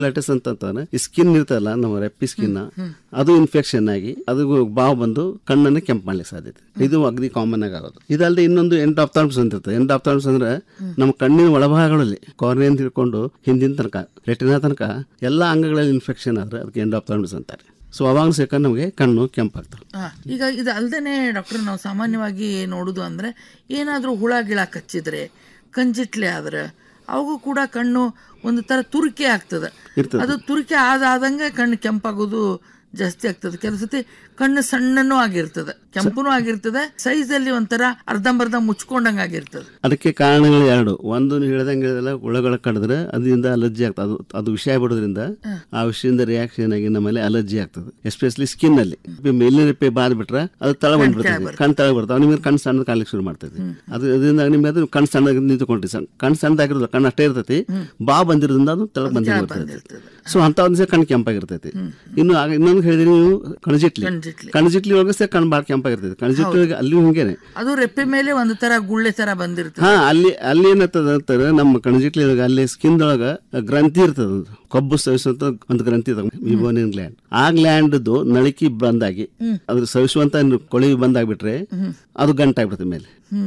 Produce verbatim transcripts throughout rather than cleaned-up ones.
Lattice ಅಂತ skin ಇರ್ತಲ್ಲ ನಮ್ಮ ರೆಪ್ಪಿ ಸ್ಕಿನ್ ಅದು ಇನ್ಫೆಕ್ಷನ್ ಆಗಿ ಅದು ಬಾವು ಬಂದು ಕಣ್ಣನ್ನು ಕೆಂಪು ಮಾಡ್ಲಿಕ್ಕೆ ಸಾಧ್ಯತೆ. ಇದು ಅಗ್ದಿ ಕಾಮನ್ ಆಗಿ ಆಗೋದು. ಇದಲ್ಲದೆ ಇನ್ನೊಂದು ಎಂಡಾಪ್ಥಾಲ್ಮಸ್ ಅಂತ ಇರ್ತದೆ. ಎಂಡಾಪ್ಥಾಲ್ಮಸ್ ಅಂದ್ರೆ ನಮ್ಮ ಕಣ್ಣಿನ ಒಳಭಾಗಗಳಲ್ಲಿ ಕಾರ್ನಿಯಿಂದ ಹಿಡ್ಕೊಂಡು ಹಿಂದಿನ ತನಕ ರೆಟಿನಾ ತನಕ ಎಲ್ಲ ಅಂಗಗಳಲ್ಲಿ ಇನ್ಫೆಕ್ಷನ್ ಆದ್ರೆ ಅದಕ್ಕೆ ಎಂಡಾಪ್ಥಾಲ್ಮಸ್ ಅಂತಾರೆ. ಸೊ ಅವಾಗ ಸೇಕ ನಮಗೆ ಕಣ್ಣು ಕೆಂಪಾಗ್ತವೆ. ಈಗ ಇದು ಅಲ್ದೇನೆ ಡಾಕ್ಟರ್, ನಾವು ಸಾಮಾನ್ಯವಾಗಿ ನೋಡುದು ಅಂದ್ರೆ ಏನಾದ್ರೂ ಹುಳ ಗಿಳ ಕಚ್ಚಿದ್ರೆ, ಕಂಜಿಟ್ಲೆ ಆದ್ರೆ ಅವಾಗೂ ಕೂಡ ಕಣ್ಣು ಒಂದು ತರ ತುರಿಕೆ ಆಗ್ತದೆ. ಅದು ತುರಿಕೆ ಆದಂಗೆ ಕಣ್ಣು ಕೆಂಪಾಗೋದು ಜಾಸ್ತಿ ಆಗ್ತದೆ. ಕೆಲವು ಸತಿ ಕಣ್ಣು ಸಣ್ಣನೂ ಆಗಿರ್ತದೆ, ಕೆಂಪುನೂ ಆಗಿರ್ತದೆ, ಸೈಜ್ ಅಲ್ಲಿ ಒಂಥರ ಅರ್ಧಂಬರ್ಧ ಮುಚ್ಕೊಂಡಂಗ ಆಗಿರ್ತದೆ. ಅದಕ್ಕೆ ಕಾರಣಗಳು ಎರಡು. ಒಂದು ಹೇಳ್ದಂಗೆ ಹೇಳಿದಲ್ಲ, ಹುಳಗಳ ಕಡಿದ್ರೆ ಅದರಿಂದ ಅಲರ್ಜಿ ಆಗ್ತದೆ. ಅದು ಅದು ವಿಷ ಬಿಡೋದ್ರಿಂದ ಆ ವಿಷಯದಿಂದ ರಿಯಾಕ್ಷನ್ ಆಗಿ ನಮ್ಮಲ್ಲಿ ಅಲರ್ಜಿ ಆಗ್ತದೆ, ಎಸ್ಪೆಷಲಿ ಸ್ಕಿನ್ ಅಲ್ಲಿ. ಮೇಲಿನ ರೆಪ್ಪೆ ಬಾದ್ ಬಿಟ್ರೆ ಅದು ತಳ ಬಂದ್ಬಿಡ್ತದೆ, ಕಣ್ ತಳ ಬರ್ತದೆ, ನಿಮ್ಗೆ ಕಣ್ ಸಣ್ಣದ ಕಾಣ್ಲಿಕ್ಕೆ ಶುರು ಮಾಡ್ತದೆ. ಅದು ಅದರಿಂದ ನಿಮ್ಗೆ ಅದು ಕಣ್ ಸಣ್ಣದಾಗ ನಿಂತ್ಕೊಂಡಿರ್ತೀವಿ. ಕಣ್ ಸಣ್ಣದಾಗಿರೋದು ಕಣ್ಣು ಅಷ್ಟೇ ಇರ್ತೈತಿ, ಬಾ ಬಂದಿರೋದ್ರಿಂದ ಅದು ತಳ ಬಂದಿರ್ತದೆ. ಸೊ ಅಂತ ಒಂದ್ಸ ಕಣ್ ಕೆಂಪಾಗಿರ್ತೈತಿ. ಇನ್ನು ಇನ್ನೊಂದು ಹೇಳಿದ್ರಿ ನೀವು ಕಣಜಿಟ್ಲಿ. ಕಣಜಿಟ್ಲಿ ಒಳಗೆ ಸಹ ಕಣ್ ಬಾಳ ಕೆಂಪಾಗಿರ್ತೈತಿ. ಕಣಜಿಟ್ಲಿ ಅಲ್ಲಿ ಹಿಂಗೇನೆ ಅದು ರೆಪ್ಪೆ ಮೇಲೆ ಒಂದು ತರ ಗುಳ್ಳೆ ತರ ಬಂದಿರ್ತದೆ. ಹಾ, ಅಲ್ಲಿ ಅಲ್ಲಿ ಏನಂತದ ನಮ್ಮ ಕಣಜಿಟ್ಲಿ ಒಳಗೆ ಅಲ್ಲಿ ಸ್ಕಿನ್ ಒಳಗ ಗ್ರಂಥಿ ಇರ್ತದ, ಕೊಬ್ಬು ಸವಿಸುವಂತ ಒಂದು ಗ್ರಂಥಿ ಇರ್ತದೆ, ಮಿಬೋನಿಯನ್ ಗ್ಲ್ಯಾಂಡ್. ಆ ಗ್ಲ್ಯಾಂಡ್ ನಳಿಕೆ ಬಂದಾಗಿ ಅದ್ರ ಸವಿಸುವಂತ ಕೊಳವಿ ಬಂದಾಗ್ಬಿಟ್ರೆ ಅದು ಗಂಟಾಗ್ಬಿಡುತ್ತೆ. ಮೇಲೆ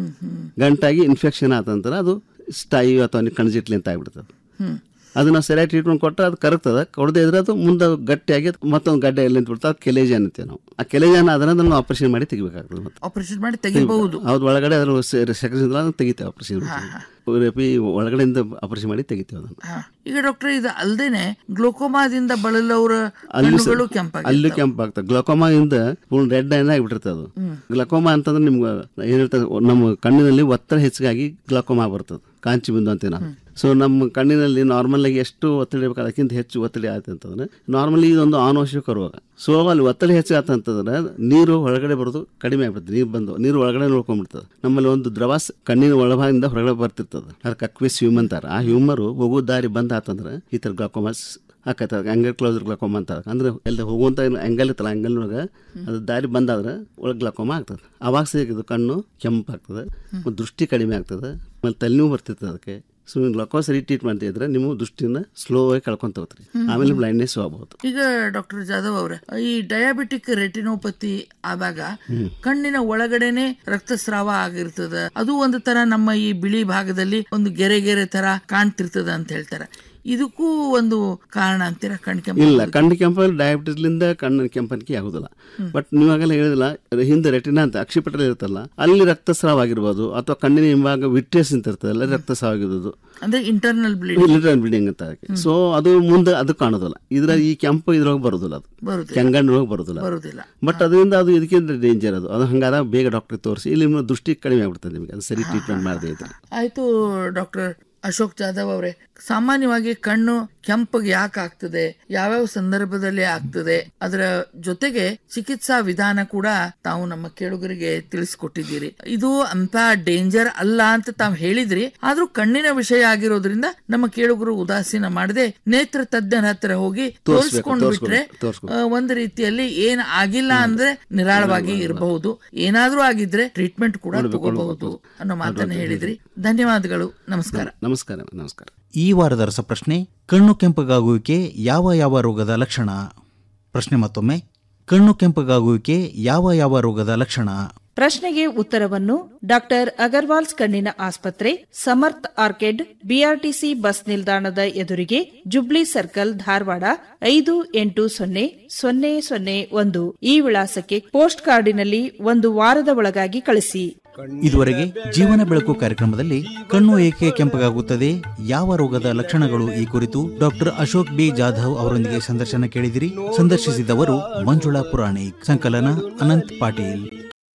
ಗಂಟಾಗಿ ಇನ್ಫೆಕ್ಷನ್ ಆತಂತರ ಅದು ಸ್ಟಾಯಿ ಅಥವಾ ಕಣಜಿಟ್ಲಿ ಅಂತ ಆಗ್ಬಿಡ್ತದೆ. ಅದನ್ನ ಸರಿಯಾಗಿ ಟ್ರೀಟ್ಮೆಂಟ್ ಕೊಟ್ಟರೆ ಅದು ಕರಗ್ತದೆ. ಕೊಡದೇ ಇದ್ರೆ ಅದು ಮುಂದೆ ಗಟ್ಟಿಯಾಗಿ ಮತ್ತೊಂದು ಗಡ್ಡೆ ಎಲ್ಲಿ ನಿಂತ್ಬಿಡ್ತದೆ, ಅದು ಕೆಲೇಜಾನ್ ಅಂತೀವಿ ನಾವು. ಆ ಕೆಲೇಜಾನ್ ಅದನ್ನ ನಾವು ಆಪರೇಷನ್ ಮಾಡಿ ತೆಗಿಬೇಕಾಗ್ತದೆ. ಮತ್ತೆ ಆಪರೇಷನ್ ಮಾಡಿ ತೆಗಿಬಹುದು. ಹೌದು, ಒಳಗಡೆ ಅದ್ರ ಸೆಕೆಂಡ್ ತೆಗಿತೇವೆ ಆಪರೇಷನ್. ರೆಪಿ ಒಳಗಡೆಯಿಂದ ಆಪರೇಷನ್ ಮಾಡಿ ತೆಗಿತೇವೆ ಅದನ್ನು. ಈಗ ಡಾಕ್ಟರ್, ಇದು ಅಲ್ದೇನೆ ಗ್ಲೋಕೋಮಾದಿಂದ ಬಳಲವ್ರ ಅಲ್ಲೂ ಕೆಂಪಾಗ ಅಲ್ಲೂ ಕೆಂಪಾಗ್ತದೆ. ಗ್ಲೋಕೋಮಾದಿಂದ ಪೂರ್ಣ ರೆಡ್ ಏನ್ ಆಗಿಬಿಟ್ಟಿರ್ತದೆ ಅದು. ಗ್ಲಕೋಮಾ ಅಂತಂದ್ರೆ ನಿಮ್ಗೆ ಏನಿರ್ತದೆ, ನಮ್ಮ ಕಣ್ಣಿನಲ್ಲಿ ಒತ್ತಡ ಹೆಚ್ಚಿಗಾಗಿ ಗ್ಲಕೋಮಾ ಬರ್ತದೆ, ಕಾಂಚಿ ಬಿಂದು ಅಂತೀವಿ ನಾವು. ಸೊ ನಮ್ಮ ಕಣ್ಣಿನಲ್ಲಿ ನಾರ್ಮಲ್ ಆಗಿ ಎಷ್ಟು ಒತ್ತಡ ಇರಬೇಕು ಅದಕ್ಕಿಂತ ಹೆಚ್ಚು ಒತ್ತಡ ಆಯ್ತು ಅಂತಂದ್ರೆ ನಾರ್ಮಲಿ ಇದೊಂದು ಅನಾವಶ್ಯಕ ರೋಗ. ಸೊ ಅಲ್ಲಿ ಒತ್ತಡ ಹೆಚ್ಚು ಆತಂತಂದ್ರೆ ನೀರು ಒಳಗಡೆ ಬರೋದು ಕಡಿಮೆ ಆಗ್ಬಿಡ್ತದೆ. ನೀರು ಬಂದು ನೀರು ಒಳಗಡೆ ನೋಡ್ಕೊಂಡ್ಬಿಡ್ತದೆ. ನಮ್ಮಲ್ಲಿ ಒಂದು ದ್ರವ ಕಣ್ಣಿನ ಒಳಭಾಗದಿಂದ ಹೊರಗಡೆ ಬರ್ತಿರ್ತದೆ, ಅದಕ್ಕೆ ಅಕ್ವೇಸ್ ಹ್ಯೂಮ್ ಅಂತಾರೆ. ಆ ಹ್ಯೂಮರು ಹೋಗೋ ದಾರಿ ಬಂದ್ ಆತಂದ್ರೆ ಈ ತರ ಗ್ಲಾಕೋಮಾಸ್ ಆಕೈತೆ. ಆಂಗಲ್ ಕ್ಲೋಸರ್ ಗ್ಲಾಕೋಮಾ ಅಂತಾರೆ. ಅಂದ್ರೆ ಎಲ್ಲ ಹೋಗುವಂತ ಆಂಗಲ್ ಇತ್ತಲ್ಲ, ಆಂಗಲ್ ಒಳಗೆ ಅದು ದಾರಿ ಬಂದಾದ್ರೆ ಒಳಗೆ ಗ್ಲಾಕೋಮಾ ಆಗ್ತದೆ. ಅವಾಗ ಸಿಕ್ಕಿದ್ದು ಕಣ್ಣು ಕೆಂಪಾಗ್ತದೆ, ದೃಷ್ಟಿ ಕಡಿಮೆ ಆಗ್ತದೆ, ಆಮೇಲೆ ತಲೆನೂ ಬರ್ತಿರ್ತದೆ. ಅದಕ್ಕೆ ಸೊ ಗ್ಲಕೋಮಾ ಸರಿ ಟ್ರೀಟ್ ಮಾಡ್ತಾ ಇದ್ರೆ ನೀವು ದೃಷ್ಟಿನ ಸ್ಲೋ ಆಗಿ ಕಳ್ಕೊಂತ ಹೋಗ್ತೀರಿ, ಆಮೇಲೆ ಬ್ಲೈಂಡ್ನೆಸ್ ಆಗಬಹುದು. ಈಗ ಡಾಕ್ಟರ್ ಜಾಧವ್ ಅವರೇ, ಈ ಡಯಾಬಿಟಿಕ್ ರೆಟಿನೋಪತಿ ಆದಾಗ ಕಣ್ಣಿನ ಒಳಗಡೆನೆ ರಕ್ತಸ್ರಾವ ಆಗಿರ್ತದ, ಅದು ಒಂದು ತರ ನಮ್ಮ ಈ ಬಿಳಿ ಭಾಗದಲ್ಲಿ ಒಂದು ಗೆರೆ ಗೆರೆ ತರ ಕಾಣ್ತಿರ್ತದ ಅಂತ ಹೇಳ್ತಾರೆ. ಇದಕ್ಕೂ ಒಂದು ಕಾರಣ ಅಂತೀರಾ ಕಣ್ ಕೆಂಪು? ಇಲ್ಲ, ಕಣ್ಣು ಕೆಂಪ ಡಯಾಬಿಟಿಸ್ಲಿಂದ ಕಣ್ಣು ಕೆಂಪನಿಕೆ ಆಗುದಿಲ್ಲ. ಬಟ್ ನೀವಾಗೆಲ್ಲ ಹೇಳಿದಿಲ್ಲ, ಹಿಂದೆ ರೆಟಿನಾ ಅಂತ ಅಕ್ಷಿಪಟಲ ಇರುತ್ತಲ್ಲ, ಅಲ್ಲಿ ರಕ್ತಸ್ರಾವ ಆಗಿರ್ಬೋದು, ಅಥವಾ ಕಣ್ಣಿನ ಹಿಂಭಾಗ ವಿಟ್ರಿಯಸ್ ಅಂತ ಇರ್ತದೆ, ಅಲ್ಲಿ ರಕ್ತಸ್ರಾವ ಆಗಿರೋದು ಅಂದ್ರೆ ಇಂಟರ್ನಲ್ ಬ್ಲೀಡಿಂಗ್ ಇಂಟರ್ನಲ್ ಬ್ಲೀಡಿಂಗ್ ಅಂತ. ಸೊ ಅದು ಮುಂದೆ ಅದು ಕಾಣೋದಿಲ್ಲ. ಇದ್ರ ಈ ಕೆಂಪು ಇದ್ರೊಳಗೆ ಬರೋದಿಲ್ಲ, ಅದು ಕೆಂಗಣ್ಣೊಳಗೆ ಬರೋದಿಲ್ಲ. ಬಟ್ ಅದರಿಂದ ಅದು ಇದಕ್ಕಿಂತ ಡೇಂಜರ್. ಅದು ಅದು ಹಂಗಾದ ಬೇಗ ಡಾಕ್ಟರ್ ತೋರಿಸಿ, ಇಲ್ಲಿ ದೃಷ್ಟಿ ಕಡಿಮೆ ಆಗ್ಬಿಡ್ತದೆ ನಿಮಗೆ, ಅದು ಸರಿ ಟ್ರೀಟ್ಮೆಂಟ್ ಮಾಡದೇ ಇದ್ರೆ. ಆಯ್ತು ಡಾಕ್ಟರ್ ಅಶೋಕ್ ಜಾಧವ್ ಅವರೇ, ಸಾಮಾನ್ಯವಾಗಿ ಕಣ್ಣು ಕೆಂಪಗೆ ಯಾಕೆ ಆಗ್ತದೆ, ಯಾವ್ಯಾವ ಸಂದರ್ಭದಲ್ಲಿ ಆಗ್ತದೆ, ಅದರ ಜೊತೆಗೆ ಚಿಕಿತ್ಸಾ ವಿಧಾನ ಕೂಡ ತಾವು ನಮ್ಮ ಕೇಳುಗರಿಗೆ ತಿಳಿಸ್ಕೊಟ್ಟಿದ್ದೀರಿ. ಇದು ಅಂತ ಡೇಂಜರ್ ಅಲ್ಲ ಅಂತ ತಾವು ಹೇಳಿದ್ರಿ, ಆದ್ರೂ ಕಣ್ಣಿನ ವಿಷಯ ಆಗಿರೋದ್ರಿಂದ ನಮ್ಮ ಕೇಳುಗರು ಉದಾಸೀನ ಮಾಡದೆ ನೇತ್ರ ತಜ್ಞರ ಹತ್ರ ಹೋಗಿ ತೋರಿಸ್ಕೊಂಡು ಬಿಟ್ರೆ ಒಂದು ರೀತಿಯಲ್ಲಿ ಏನ್ ಆಗಿಲ್ಲ ಅಂದ್ರೆ ನಿರಾಳವಾಗಿ ಇರಬಹುದು, ಏನಾದ್ರೂ ಆಗಿದ್ರೆ ಟ್ರೀಟ್ಮೆಂಟ್ ಕೂಡ ತಗೋಬಹುದು ಅನ್ನೋ ಮಾತನ್ನ ಹೇಳಿದ್ರಿ. ಧನ್ಯವಾದಗಳು. ನಮಸ್ಕಾರ. ನಮಸ್ಕಾರ. ನಮಸ್ಕಾರ. ಈ ವಾರದ ರಸಪ್ರಶ್ನೆ, ಕಣ್ಣು ಕೆಂಪಗಾಗುವಿಕೆ ಯಾವ ಯಾವ ರೋಗದ ಲಕ್ಷಣ? ಪ್ರಶ್ನೆ ಮತ್ತೊಮ್ಮೆ, ಕಣ್ಣು ಕೆಂಪಗಾಗುವಿಕೆ ಯಾವ ಯಾವ ರೋಗದ ಲಕ್ಷಣ? ಪ್ರಶ್ನೆಗೆ ಉತ್ತರವನ್ನು ಡಾಕ್ಟರ್ ಅಗರ್ವಾಲ್ಸ್ ಕಣ್ಣಿನ ಆಸ್ಪತ್ರೆ, ಸಮರ್ಥ್ ಆರ್ಕಿಡ್, ಬಿಆರ್ಟಿಸಿ ಬಸ್ ನಿಲ್ದಾಣದ ಎದುರಿಗೆ, ಜುಬ್ಲಿ ಸರ್ಕಲ್, ಧಾರವಾಡ ಐದು ಎಂಟು ಸೊನ್ನೆ ಸೊನ್ನೆ ಸೊನ್ನೆ ಒಂದು ಈ ವಿಳಾಸಕ್ಕೆ ಪೋಸ್ಟ್ ಕಾರ್ಡಿನಲ್ಲಿ ಒಂದು ವಾರದ ಒಳಗಾಗಿ ಕಳಿಸಿ. ಇದುವರೆಗೆ ಜೀವನ ಬೆಳಕು ಕಾರ್ಯಕ್ರಮದಲ್ಲಿ ಕಣ್ಣು ಏಕೆ ಕೆಂಪಗಾಗುತ್ತದೆ, ಯಾವ ರೋಗದ ಲಕ್ಷಣಗಳು ಈ ಕುರಿತು ಡಾಕ್ಟರ್ ಅಶೋಕ್ ಬಿ ಜಾಧವ್ ಅವರೊಂದಿಗೆ ಸಂದರ್ಶನ ಕೇಳಿದಿರಿ. ಸಂದರ್ಶಿಸಿದವರು ಮಂಜುಳಾ ಪುರಾಣಿಕ್, ಸಂಕಲನ ಅನಂತ್ ಪಾಟೀಲ್.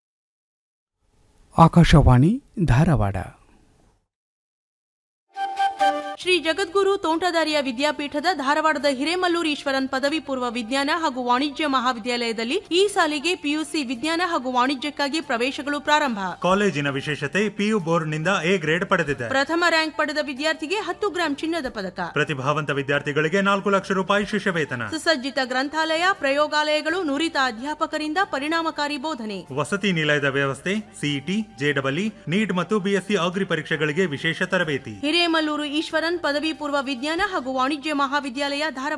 ಆಕಾಶವಾಣಿ ಧಾರವಾಡ. ಶ್ರೀ ಜಗದ್ಗುರು ತೋಂಟದಾರ್ಯ ವಿದ್ಯಾಪೀಠದ ಧಾರವಾಡದ ಹಿರೇಮಲ್ಲೂರು ಈಶ್ವರನ್ ಪದವಿ ಪೂರ್ವ ವಿಜ್ಞಾನ ಹಾಗೂ ವಾಣಿಜ್ಯ ಮಹಾವಿದ್ಯಾಲಯದಲ್ಲಿ ಈ ಸಾಲಿಗೆ ಪಿಯುಸಿ ವಿಜ್ಞಾನ ಹಾಗೂ ವಾಣಿಜ್ಯಕ್ಕಾಗಿ ಪ್ರವೇಶಗಳು ಪ್ರಾರಂಭ. ಕಾಲೇಜಿನ ವಿಶೇಷತೆ ಪಿಯು ಬೋರ್ಡ್ನಿಂದ ಎ ಗ್ರೇಡ್ ಪಡೆದಿದೆ. ಪ್ರಥಮ ರ್ಯಾಂಕ್ ಪಡೆದ ವಿದ್ಯಾರ್ಥಿಗೆ ಹತ್ತು ಗ್ರಾಂ ಚಿನ್ನದ ಪದಕ. ಪ್ರತಿಭಾವಂತ ವಿದ್ಯಾರ್ಥಿಗಳಿಗೆ ನಾಲ್ಕು ಲಕ್ಷ ರೂಪಾಯಿ ಶಿಷ್ಯವೇತನ. ಸುಸಜ್ಜಿತ ಗ್ರಂಥಾಲಯ, ಪ್ರಯೋಗಾಲಯಗಳು, ನುರಿತ ಅಧ್ಯಾಪಕರಿಂದ ಪರಿಣಾಮಕಾರಿ ಬೋಧನೆ. ವಸತಿ ನಿಲಯದ ವ್ಯವಸ್ಥೆ, ಸಿಇಟಿ, ಜೆಡಬ್ಲ್ಇ, ನೀಟ್ ಮತ್ತು ಬಿಎಸ್ಸಿ ಅಗ್ರಿ ಪರೀಕ್ಷೆಗಳಿಗೆ ವಿಶೇಷ ತರಬೇತಿ. ಹಿರೇಮಲ್ಲೂರು ಈಶ್ವರನ್ ಶರಣ್ ಪದವಿ ಪೂರ್ವ ವಿಜ್ಞಾನ ಹಾಗೂ ವಾಣಿಜ್ಯ ಮಹಾವಿದ್ಯಾಲಯ ಧಾರವಾಡ